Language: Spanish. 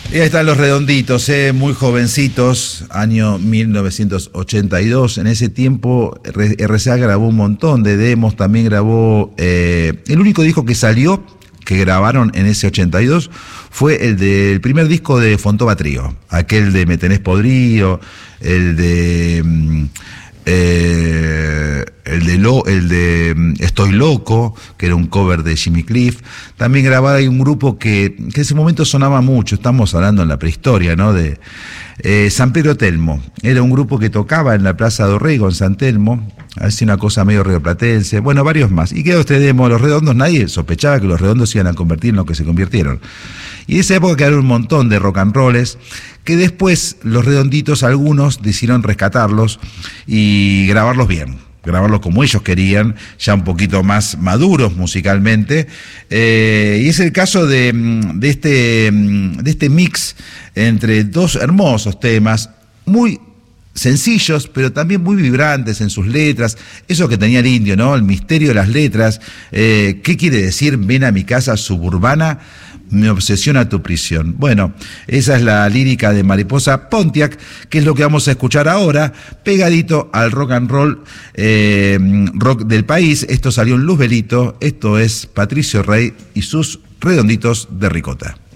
Y ahí están los Redonditos, muy jovencitos, año 1982. En ese tiempo RCA grabó un montón de demos, también grabó... el único disco que salió, que grabaron en ese 82, fue el del primer disco de Fontova Trío, aquel de Me Tenés Podrido, el de Estoy Loco, que era un cover de Jimmy Cliff. También grababa un grupo que en ese momento sonaba mucho, estamos hablando en la prehistoria, ¿no? De San Pedro Telmo. Era un grupo que tocaba en la Plaza Dorrego, en San Telmo, así una cosa medio rioplatense, bueno, varios más. Y quedó este demo, Los Redondos. Nadie sospechaba que Los Redondos se iban a convertir en lo que se convirtieron. Y en esa época quedaron un montón de rock and rolls, que después Los Redonditos, algunos decidieron rescatarlos y grabarlos bien, grabarlos como ellos querían, ya un poquito más maduros musicalmente. Y es el caso de este mix entre dos hermosos temas, muy sencillos, pero también muy vibrantes en sus letras. Eso que tenía el Indio, ¿no? El misterio de las letras. ¿Qué quiere decir? Ven a mi casa suburbana, me obsesiona tu prisión. Bueno, esa es la lírica de Mariposa Pontiac, que es lo que vamos a escuchar ahora, pegadito al rock and roll, rock del país. Esto salió en Luzbelito, esto es Patricio Rey y sus Redonditos de Ricota.